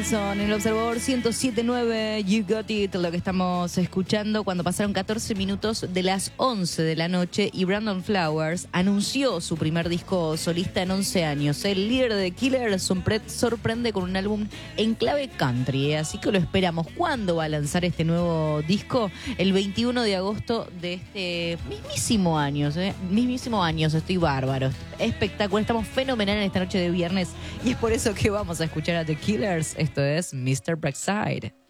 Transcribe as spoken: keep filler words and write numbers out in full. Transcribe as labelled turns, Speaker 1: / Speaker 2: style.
Speaker 1: Nelson, en el Observador ciento siete punto nueve, You Got It, lo que estamos escuchando cuando pasaron catorce minutos de las once de la noche y Brandon Flowers anunció su primer disco solista en once años. El líder de The Killers sorprende con un álbum en clave country, así que lo esperamos. ¿Cuándo va a lanzar este nuevo disco? El veintiuno de agosto de este mismísimo año, ¿eh? Mismísimo año, estoy bárbaro, espectacular, estamos fenomenal en esta noche de viernes y es por eso que vamos a escuchar a The Killers. Esto es mister Brightside.